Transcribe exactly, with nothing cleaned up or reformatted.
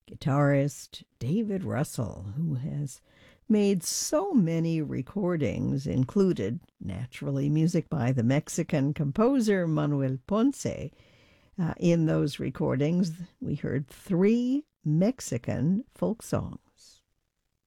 guitarist David Russell, who has made so many recordings, included, naturally, music by the Mexican composer Manuel Ponce. Uh, in those recordings, we heard three Mexican folk songs.